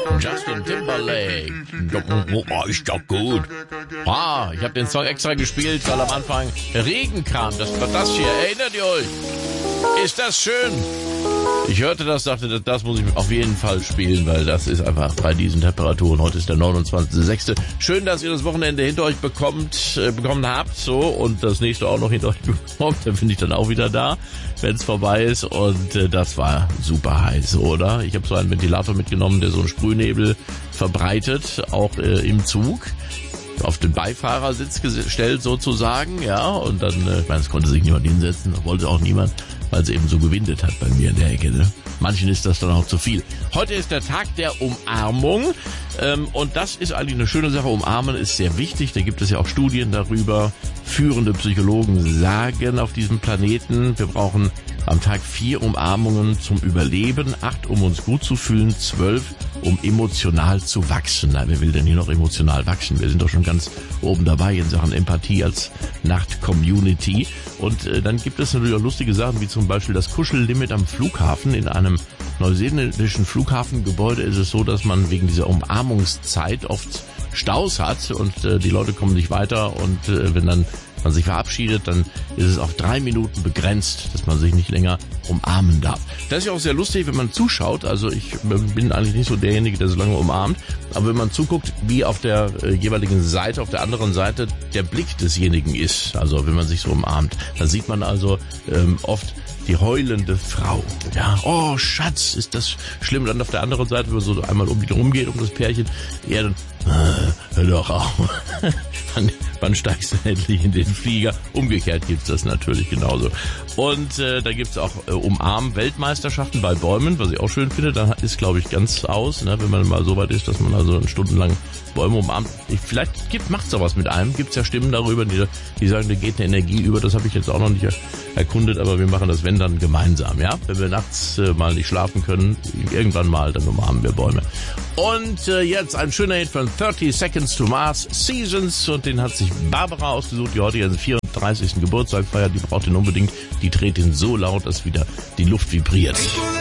Justin Timberlake. Oh, ist doch gut. Ich habe den Song extra gespielt, weil am Anfang Regen kam. Das war das hier. Erinnert ihr euch? Ist das schön? Ich hörte das, dachte, das muss ich auf jeden Fall spielen, weil das ist einfach bei diesen Temperaturen. Heute ist der 29.06. Schön, dass ihr das Wochenende hinter euch bekommen habt, so, und das nächste auch noch hinter euch bekommt. Dann bin ich dann auch wieder da, wenn es vorbei ist. Und das war super heiß, oder? Ich habe so einen Ventilator mitgenommen, der so einen Sprühnebel verbreitet, auch im Zug. Auf den Beifahrersitz gestellt sozusagen, ja, und dann, ich meine, es konnte sich niemand hinsetzen, wollte auch niemand, weil es eben so gewindet hat bei mir in der Ecke, ne? Manchen ist das dann auch zu viel. Heute ist der Tag der Umarmung, und das ist eigentlich eine schöne Sache. Umarmen ist sehr wichtig, da gibt es ja auch Studien darüber. Führende Psychologen sagen auf diesem Planeten, wir brauchen am Tag 4 Umarmungen zum Überleben, 8, um uns gut zu fühlen, 12, um emotional zu wachsen. Na, wer will denn hier noch emotional wachsen? Wir sind doch schon ganz oben dabei in Sachen Empathie als Nacht-Community. Und dann gibt es natürlich auch lustige Sachen, wie zum Beispiel das Kuschellimit am Flughafen. In einem neuseeländischen Flughafengebäude ist es so, dass man wegen dieser Umarmungszeit oft Staus hat und die Leute kommen nicht weiter, und wenn dann man sich verabschiedet, dann ist es auf 3 Minuten begrenzt, dass man sich nicht länger umarmen darf. Das ist ja auch sehr lustig, wenn man zuschaut. Also ich bin eigentlich nicht so derjenige, der so lange umarmt, aber wenn man zuguckt, wie auf der jeweiligen Seite, auf der anderen Seite der Blick desjenigen ist, also wenn man sich so umarmt, dann sieht man also oft die heulende Frau. Ja, oh Schatz, ist das schlimm. Dann auf der anderen Seite, wenn man so einmal um die drum geht, um das Pärchen, ja, dann hör doch auf. Wann steigst du endlich in den Flieger? Umgekehrt gibt's das natürlich genauso. Und da gibt's auch Umarm-Weltmeisterschaften bei Bäumen, was ich auch schön finde. Da ist, glaube ich, ganz aus, ne, wenn man mal so weit ist, dass man also stundenlang Bäume umarmt. Vielleicht macht's da was mit einem. Gibt's ja Stimmen darüber, die sagen, da geht eine Energie über. Das habe ich jetzt auch noch nicht erkundet, aber wir machen das, wenn, dann gemeinsam, ja. Wenn wir nachts mal nicht schlafen können, irgendwann mal, dann umarmen wir Bäume. Und jetzt ein schöner Hit von 30 Seconds to Mars, Seasons, und den hat sich Barbara ausgesucht, die heute ihren 34. Geburtstag feiert. Die braucht ihn unbedingt. Die dreht ihn so laut, dass wieder die Luft vibriert.